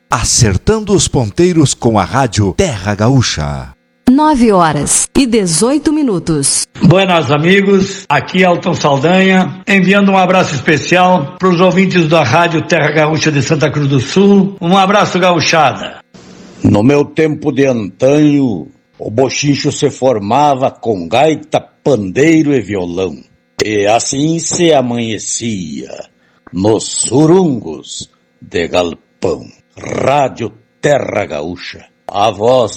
acertando os ponteiros com a rádio Terra Gaúcha. 9h18. Buenas amigos, aqui é Elton Saldanha, enviando um abraço especial para os ouvintes da rádio Terra Gaúcha de Santa Cruz do Sul. Um abraço, gauchada. No meu tempo de antanho, o bochincho se formava com gaita, pandeiro e violão. E assim se amanhecia nos surungos de galpão. Rádio Terra Gaúcha, a voz